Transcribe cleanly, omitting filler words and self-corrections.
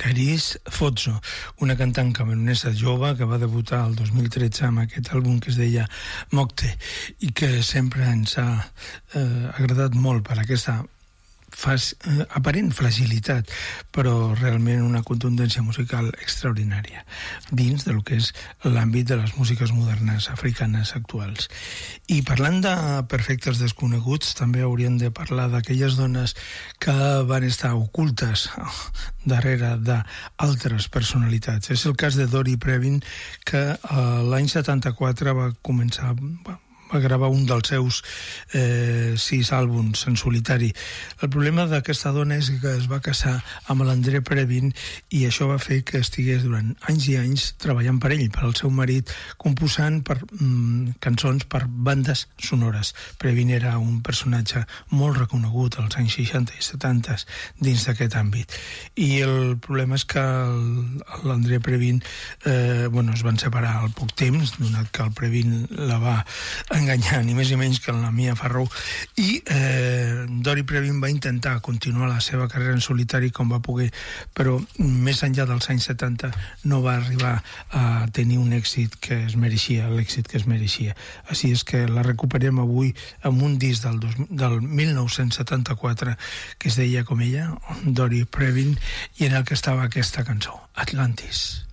Caris Fozzo, una cantant camerunesa jove que va debutar el 2013 amb aquest àlbum que es deia Mocte i que sempre ens ha agradat molt per aquesta aparent fragilitat, però realment una contundència musical extraordinària dins del que és l'àmbit de les músiques modernes africanes actuals. I parlant de perfectes desconeguts, també hauríem de parlar d'aquelles dones que van estar ocultes darrere d'altres personalitats. És el cas de Dori Previn, que l'any 74 va començar... va gravar un dels seus 6 àlbums en solitari. El problema d'aquesta dona és que es va casar amb l'André Previn i això va fer que estigués durant anys i anys treballant per ell, per al seu marit, composant cançons per bandes sonores. Previn era un personatge molt reconegut als anys 60 i 70 dins d'aquest àmbit. I el problema és que l'André Previn es van separar al poc temps, donat que el Previn la va enganyar ni més ni menys que la Mia Farrow, i Dori Previn va intentar continuar la seva carrera en solitari com va poder, però més enllà dels anys 70 no va arribar a tenir un èxit que es mereixia, l'èxit que es mereixia. Així és que la recuperem avui amb un disc del 1974 que es deia com ella, Dori Previn, i en el que estava aquesta cançó, Atlantis.